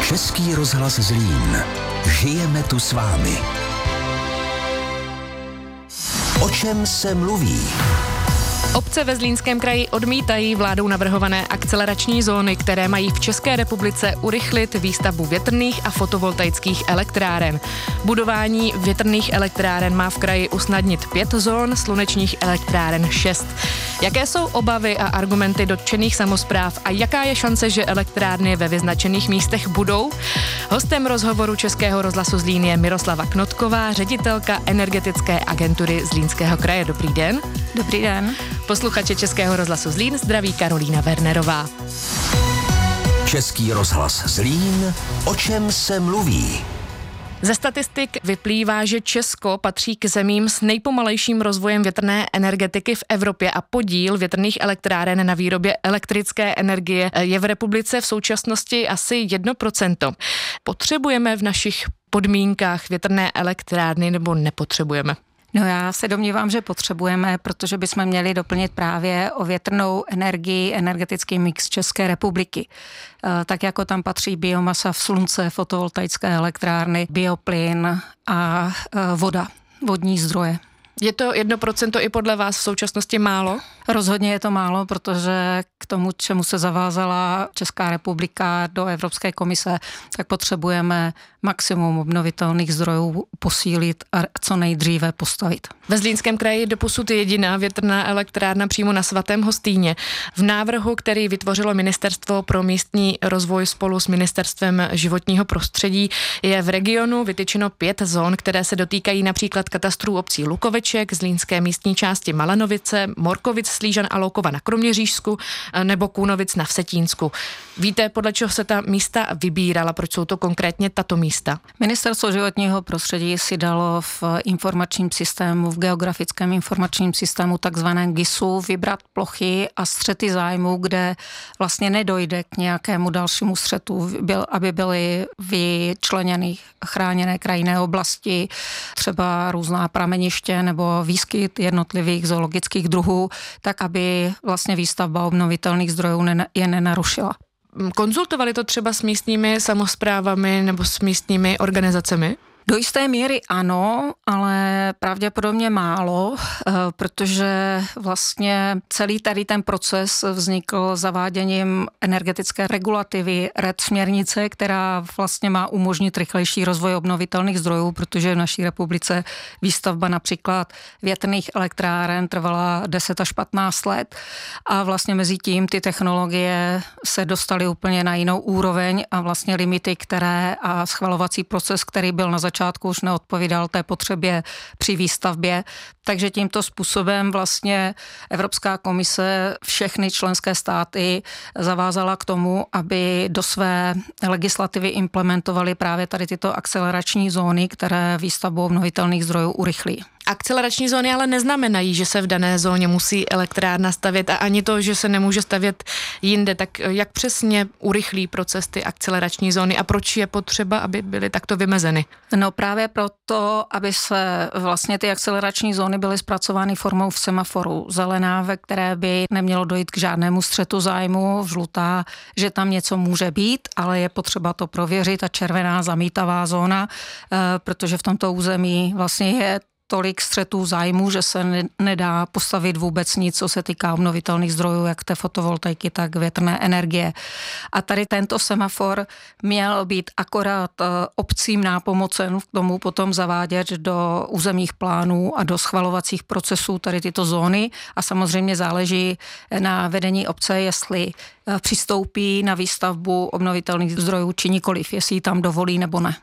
Český rozhlas Zlín. Žijeme tu s vámi. O čem se mluví? Obce ve Zlínském kraji odmítají vládou navrhované akcelerační zóny, které mají v České republice urychlit výstavbu větrných a fotovoltaických elektráren. Budování větrných elektráren má v kraji usnadnit 5 zón, slunečních elektráren 6. Jaké jsou obavy a argumenty dotčených samospráv a jaká je šance, že elektrárny ve vyznačených místech budou? Hostem rozhovoru Českého rozhlasu Zlín je Miroslava Knotková, ředitelka energetické agentury Zlínského kraje. Dobrý den. Dobrý den. Posluchače Českého rozhlasu Zlín zdraví Karolína Wernerová. Český rozhlas Zlín. O čem se mluví? Ze statistik vyplývá, že Česko patří k zemím s nejpomalejším rozvojem větrné energetiky v Evropě a podíl větrných elektráren na výrobě elektrické energie je v republice v současnosti asi 1%. Potřebujeme v našich podmínkách větrné elektrárny nebo nepotřebujeme? No já se domnívám, že potřebujeme, protože bychom měli doplnit právě o větrnou energii, energetický mix České republiky. Tak jako tam patří biomasa v slunce, fotovoltaické elektrárny, bioplyn a voda, vodní zdroje. Je to 1% i podle vás v současnosti málo? Rozhodně je to málo, protože k tomu, čemu se zavázala Česká republika do Evropské komise, tak potřebujeme maximum obnovitelných zdrojů posílit a co nejdříve postavit. Ve Zlínském kraji je doposud jediná větrná elektrárna přímo na Svatém Hostýně. V návrhu, který vytvořilo Ministerstvo pro místní rozvoj spolu s Ministerstvem životního prostředí, je v regionu vytyčeno 5 zón, které se dotýkají například katastrů obcí Lukoveček, zlínské místní části Malanovice, Morkovic, Slížan a Loukova na Kroměřížsku nebo Kůnovic na Vsetínsku. Víte, podle čeho se ta místa vybírala? Proč jsou to konkrétně tato místa? Ministerstvo životního prostředí si dalo v informačním systému, v geografickém informačním systému takzvaném GISu vybrat plochy a střety zájmu, kde vlastně nedojde k nějakému dalšímu střetu, aby byly vyčleněny chráněné krajinné oblasti, třeba různá prameniště nebo výskyt jednotlivých zoologických druhů, tak aby vlastně výstavba obnovitelných zdrojů je nenarušila. Konzultovali to třeba s místními samosprávami nebo s místními organizacemi? Do jisté míry ano, ale pravděpodobně málo, protože vlastně celý tady ten proces vznikl zaváděním energetické regulativy RED směrnice, která vlastně má umožnit rychlejší rozvoj obnovitelných zdrojů, protože v naší republice výstavba například větrných elektráren trvala 10 až 15 let a vlastně mezi tím ty technologie se dostaly úplně na jinou úroveň a vlastně limity, které a schvalovací proces, který byl na začátku už neodpovídal té potřebě při výstavbě. Takže tímto způsobem vlastně Evropská komise všechny členské státy zavázala k tomu, aby do své legislativy implementovaly právě tady tyto akcelerační zóny, které výstavbu obnovitelných zdrojů urychlí. Akcelerační zóny ale neznamenají, že se v dané zóně musí elektrárna stavět a ani to, že se nemůže stavět jinde. Tak jak přesně urychlí proces ty akcelerační zóny a proč je potřeba, aby byly takto vymezeny? No právě proto, aby se vlastně ty akcelerační zóny byly zpracovány formou v semaforu. Zelená, ve které by nemělo dojít k žádnému střetu zájmu, žlutá, že tam něco může být, ale je potřeba to prověřit, a červená zamítavá zóna, protože v tomto území vlastně je tolik střetů zájmu, že se nedá postavit vůbec nic, co se týká obnovitelných zdrojů, jak té fotovoltaiky, tak větrné energie. A tady tento semafor měl být akorát obcím nápomocen k tomu potom zavádět do územních plánů a do schvalovacích procesů tady tyto zóny a samozřejmě záleží na vedení obce, jestli přistoupí na výstavbu obnovitelných zdrojů či nikoliv, jestli ji tam dovolí nebo ne.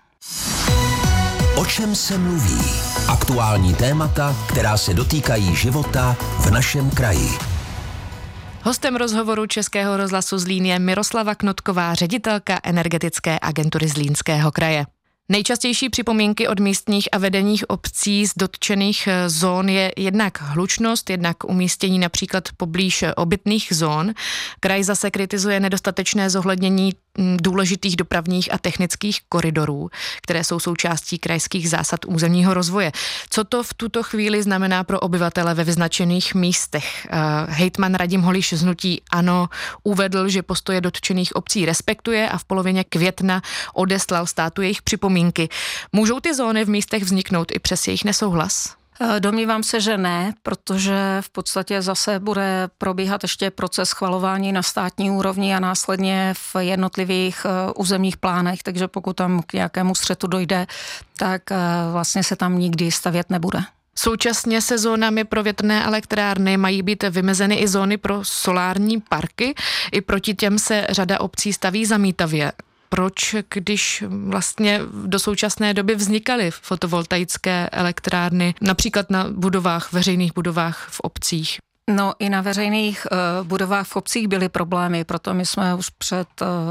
O čem se mluví? Aktuální témata, která se dotýkají života v našem kraji. Hostem rozhovoru Českého rozhlasu Zlín je Miroslava Knotková, ředitelka energetické agentury Zlínského kraje. Nejčastější připomínky od místních a vedeních obcí z dotčených zón je jednak hlučnost, jednak umístění například poblíž obytných zón. Kraj zase kritizuje nedostatečné zohlednění důležitých dopravních a technických koridorů, které jsou součástí krajských zásad územního rozvoje. Co to v tuto chvíli znamená pro obyvatele ve vyznačených místech? Hejtman Radim Holiš z hnutí ANO uvedl, že postoje dotčených obcí respektuje a v polovině května odeslal státu jejich připomínky. Můžou ty zóny v místech vzniknout i přes jejich nesouhlas? Domnívám se, že ne, protože v podstatě zase bude probíhat ještě proces schvalování na státní úrovni a následně v jednotlivých územních plánech, takže pokud tam k nějakému střetu dojde, tak vlastně se tam nikdy stavět nebude. Současně se zónami pro větrné elektrárny mají být vymezeny i zóny pro solární parky. I proti těm se řada obcí staví zamítavě. Proč, když vlastně do současné doby vznikaly fotovoltaické elektrárny, například na budovách, veřejných budovách v obcích? No i na veřejných budovách v obcích byly problémy, proto my jsme už před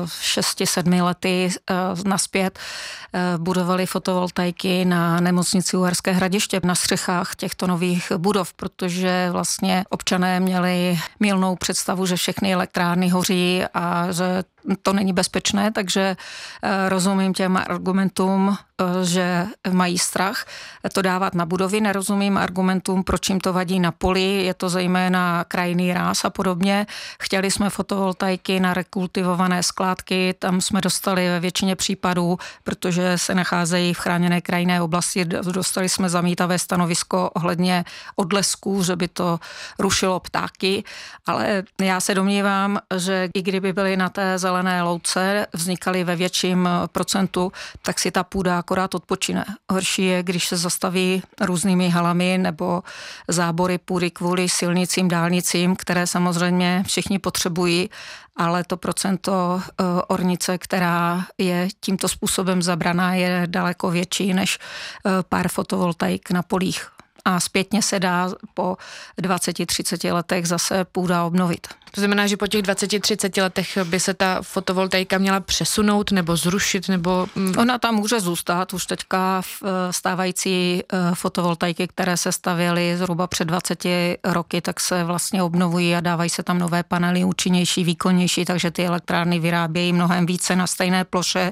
6-7 lety naspět budovali fotovoltaiky na nemocnici Uherské Hradiště na střechách těchto nových budov, protože vlastně občané měli mylnou představu, že všechny elektrárny hoří a že to není bezpečné, takže rozumím těm argumentům, že mají strach to dávat na budovy, nerozumím argumentům, proč jim to vadí na poli, je to zejména krajinný ráz a podobně. Chtěli jsme fotovoltaiky na rekultivované skládky, tam jsme dostali ve většině případů, protože se nacházejí v chráněné krajinné oblasti, dostali jsme zamítavé stanovisko ohledně odlesků, že by to rušilo ptáky, ale já se domnívám, že i kdyby byly na té zelené louce vznikaly ve větším procentu, tak si ta půda akorát odpočine. Horší je, když se zastaví různými halami nebo zábory půdy kvůli silnicím, dálnicím, které samozřejmě všichni potřebují, ale to procento ornice, která je tímto způsobem zabraná, je daleko větší než pár fotovoltaik na polích. A zpětně se dá po 20-30 letech zase půda obnovit. To znamená, že po těch 20-30 letech by se ta fotovoltaika měla přesunout nebo zrušit, nebo... Ona tam může zůstat. Už teďka stávající fotovoltaiky, které se stavěly zhruba před 20 roky, tak se vlastně obnovují a dávají se tam nové panely účinnější, výkonnější, takže ty elektrárny vyrábějí mnohem více na stejné ploše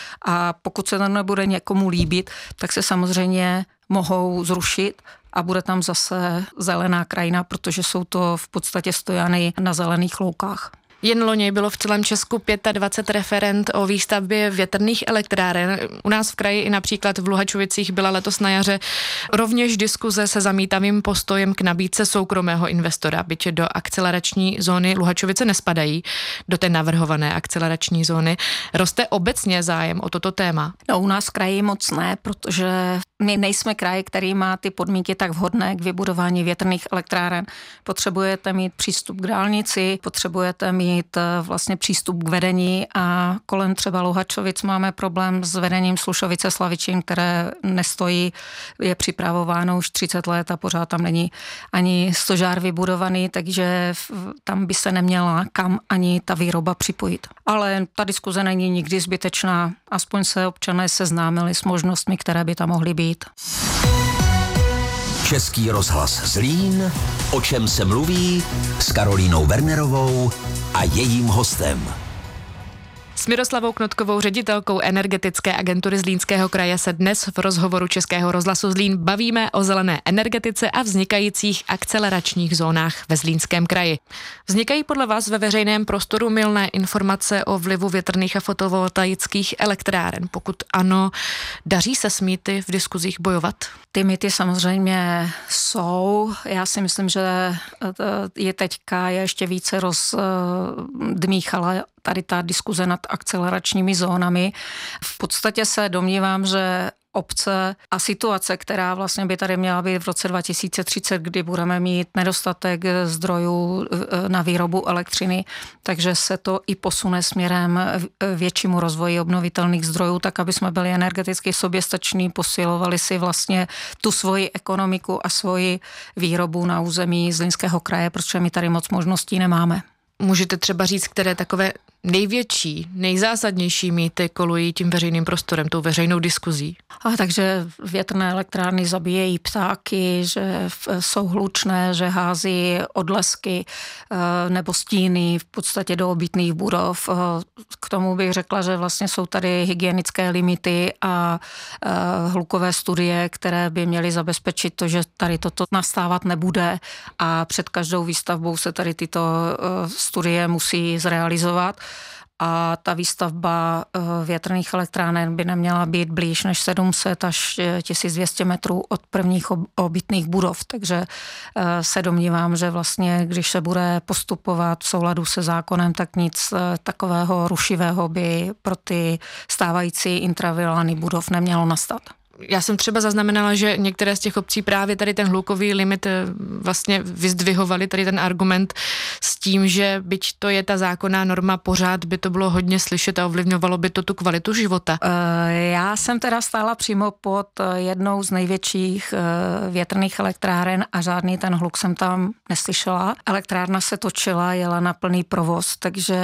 a pokud se to nebude někomu líbit, tak se samozřejmě mohou zrušit a bude tam zase zelená krajina, protože jsou to v podstatě stojany na zelených loukách. Jen loni bylo v celém Česku 25 referend o výstavbě větrných elektráren. U nás v kraji i například v Luhačovicích byla letos na jaře rovněž diskuze se zamítavým postojem k nabídce soukromého investora, byť do akcelerační zóny Luhačovice nespadají, do té navrhované akcelerační zóny. Roste obecně zájem o toto téma? No, u nás v kraji moc ne, protože my nejsme kraj, který má ty podmínky tak vhodné k vybudování větrných elektráren. Potřebujete mít přístup k dálnici, potřebujete mít vlastně přístup k vedení a kolem třeba Luhačovic máme problém s vedením Slušovice-Slavičín, které nestojí, je připravováno už 30 let a pořád tam není ani stožár vybudovaný, takže tam by se neměla kam ani ta výroba připojit. Ale ta diskuze není nikdy zbytečná, aspoň se občané seznámili s možnostmi, které by tam mohly být. Český rozhlas Zlín, o čem se mluví, s Karolínou Wernerovou a jejím hostem. S Miroslavou Knotkovou, ředitelkou energetické agentury Zlínského kraje, se dnes v rozhovoru Českého rozhlasu Zlín bavíme o zelené energetice a vznikajících akceleračních zónách ve Zlínském kraji. Vznikají podle vás ve veřejném prostoru mylné informace o vlivu větrných a fotovoltaických elektráren? Pokud ano, daří se s mýty v diskuzích bojovat? Ty mýty samozřejmě jsou. Já si myslím, že je teďka ještě více rozdmíchala tady ta diskuze nad akceleračními zónami. V podstatě se domnívám, že obce a situace, která vlastně by tady měla být v roce 2030, kdy budeme mít nedostatek zdrojů na výrobu elektřiny, takže se to i posune směrem většímu rozvoji obnovitelných zdrojů, tak aby jsme byli energeticky soběstační, posilovali si vlastně tu svoji ekonomiku a svoji výrobu na území Zlínského kraje, protože my tady moc možností nemáme. Můžete třeba říct, které takové největší, nejzásadnější mýty kolují tím veřejným prostorem, tou veřejnou diskuzí? Takže větrné elektrárny zabíjejí ptáky, že jsou hlučné, že hází odlesky nebo stíny v podstatě do obytných budov. K tomu bych řekla, že vlastně jsou tady hygienické limity a hlukové studie, které by měly zabezpečit to, že tady toto nastávat nebude a před každou výstavbou se tady tyto studie musí zrealizovat. A ta výstavba větrných elektráren by neměla být blíž než 700 až 1200 metrů od prvních obytných budov. Takže se domnívám, že vlastně, když se bude postupovat v souladu se zákonem, tak nic takového rušivého by pro ty stávající intravilány budov nemělo nastat. Já jsem třeba zaznamenala, že některé z těch obcí právě tady ten hlukový limit vlastně vyzdvihovali, tady ten argument s tím, že byť to je ta zákonná norma, pořád by to bylo hodně slyšet a ovlivňovalo by to tu kvalitu života. Já jsem teda stála přímo pod jednou z největších větrných elektráren a žádný ten hluk jsem tam neslyšela. Elektrárna se točila, jela na plný provoz, takže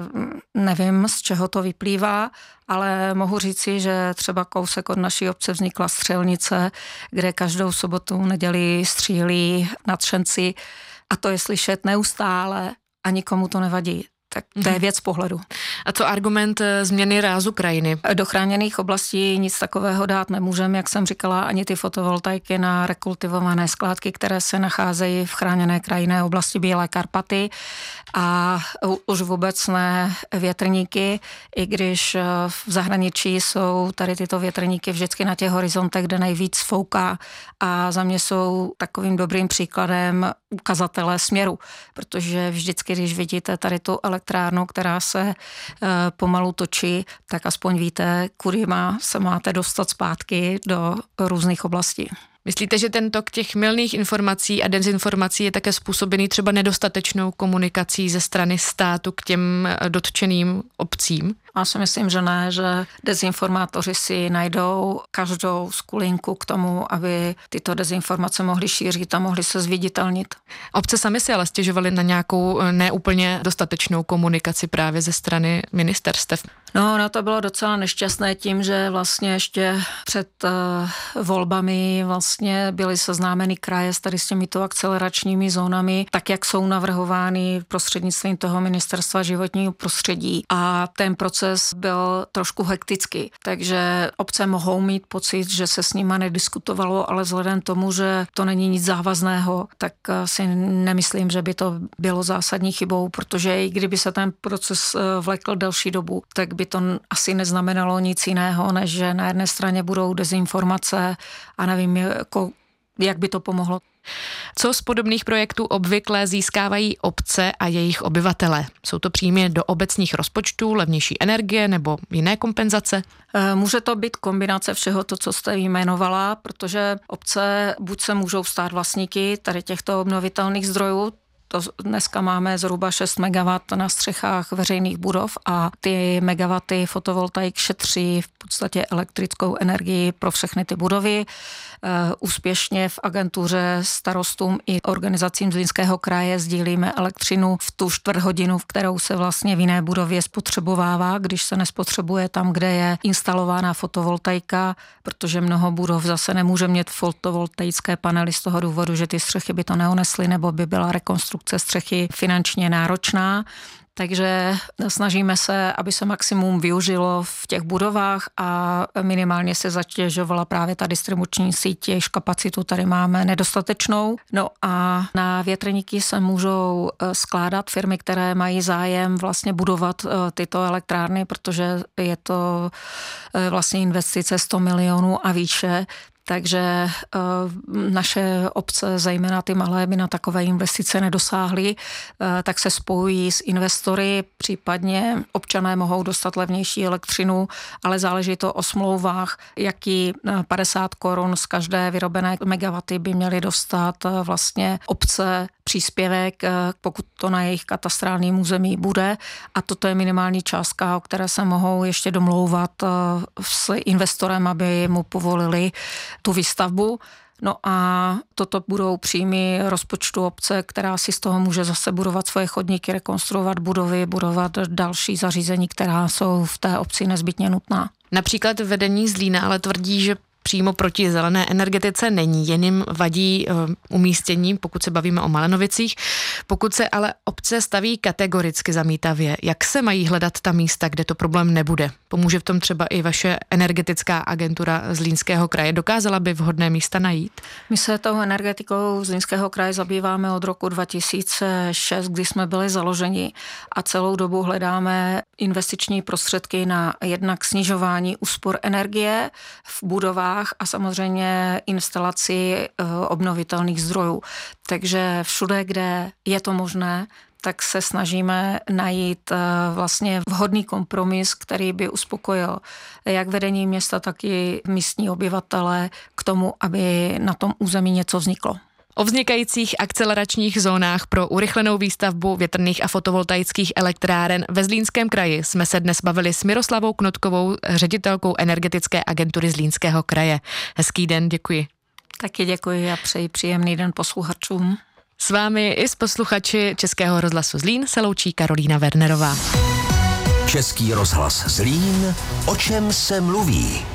nevím, z čeho to vyplývá, ale mohu říci, že třeba kousek od naší obce vznikla střelnice, kde každou sobotu, neděli střílí nadšenci a to je slyšet neustále a nikomu to nevadí. Tak to je věc pohledu. A co argument změny rázu krajiny? Do chráněných oblastí nic takového dát nemůžeme, jak jsem říkala, ani ty fotovoltaiky na rekultivované skládky, které se nacházejí v chráněné krajinné oblasti Bílé Karpaty a už vůbec ne větrníky, i když v zahraničí jsou tady tyto větrníky vždycky na těch horizontech, kde nejvíc fouká a za mě jsou takovým dobrým příkladem ukazatele směru, protože vždycky, když vidíte tady tu elektrárnu, která se pomalu točí, tak aspoň víte, kudy se máte dostat zpátky do různých oblastí. Myslíte, že ten tok těch mylných informací a dezinformací je také způsobený třeba nedostatečnou komunikací ze strany státu k těm dotčeným obcím? Já si myslím, že ne, že dezinformátoři si najdou každou skulinku k tomu, aby tyto dezinformace mohly šířit a mohly se zviditelnit. Obce sami si ale stěžovaly na nějakou neúplně dostatečnou komunikaci právě ze strany ministerstev. No, to bylo docela nešťastné tím, že vlastně ještě před volbami vlastně byly seznámeny kraje s tady s těmito akceleračními zónami, tak jak jsou navrhovány prostřednictvím toho ministerstva životního prostředí. A ten proces byl trošku hektický, takže obce mohou mít pocit, že se s nima nediskutovalo, ale vzhledem tomu, že to není nic závazného, tak si nemyslím, že by to bylo zásadní chybou, protože i kdyby se ten proces vlekl delší dobu, tak by to asi neznamenalo nic jiného, než že na jedné straně budou dezinformace a nevím, jak by to pomohlo. Co z podobných projektů obvykle získávají obce a jejich obyvatele? Jsou to příjmy do obecních rozpočtů, levnější energie nebo jiné kompenzace? Může to být kombinace všeho to, co jste jmenovala, protože obce buď se můžou stát vlastníky tady těchto obnovitelných zdrojů. To dneska máme zhruba 6 MW na střechách veřejných budov a ty megawaty fotovoltaik šetří v podstatě elektrickou energii pro všechny ty budovy. Úspěšně v agentuře starostům i organizacím Zlínského kraje sdílíme elektřinu v tu čtvrthodinu, v kterou se vlastně v jiné budově spotřebovává, když se nespotřebuje tam, kde je instalována fotovoltaika, protože mnoho budov zase nemůže mít fotovoltaické panely z toho důvodu, že ty střechy by to neunesly nebo by byla rekonstrukce střechy finančně náročná. Takže snažíme se, aby se maximum využilo v těch budovách a minimálně se zatěžovala právě ta distribuční síť, jejíž kapacitu tady máme nedostatečnou. No a na větrníky se můžou skládat firmy, které mají zájem vlastně budovat tyto elektrárny, protože je to vlastně investice 100 milionů a výše. Takže naše obce, zejména ty malé, by na takové investice nedosáhly, tak se spojují s investory, případně občané mohou dostat levnější elektřinu, ale záleží to o smlouvách, jaký 50 korun z každé vyrobené megawaty by měly dostat vlastně obce příspěvek, pokud to na jejich katastrálním území bude. A toto je minimální částka, o které se mohou ještě domlouvat s investorem, aby mu povolili tu výstavbu. No a toto budou příjmy rozpočtu obce, která si z toho může zase budovat svoje chodníky, rekonstruovat budovy, budovat další zařízení, která jsou v té obci nezbytně nutná. Například vedení Zlína ale tvrdí, že přímo proti zelené energetice není, jen jim vadí umístění, pokud se bavíme o Malenovicích. Pokud se ale obce staví kategoricky zamítavě, jak se mají hledat ta místa, kde to problém nebude? Pomůže v tom třeba i vaše energetická agentura Zlínského kraje. Dokázala by vhodné místa najít? My se tou energetikou Zlínského kraje zabýváme od roku 2006, kdy jsme byli založeni a celou dobu hledáme investiční prostředky na jednak snižování úspor energie v budovách a samozřejmě instalaci obnovitelných zdrojů. Takže všude, kde je to možné, tak se snažíme najít vlastně vhodný kompromis, který by uspokojil jak vedení města, tak i místní obyvatele k tomu, aby na tom území něco vzniklo. O vznikajících akceleračních zónách pro urychlenou výstavbu větrných a fotovoltaických elektráren ve Zlínském kraji jsme se dnes bavili s Miroslavou Knotkovou, ředitelkou energetické agentury Zlínského kraje. Hezký den, děkuji. Taky děkuji a přeji příjemný den posluchačům. S vámi i s posluchači Českého rozhlasu Zlín se loučí Karolína Wernerová. Český rozhlas Zlín, o čem se mluví.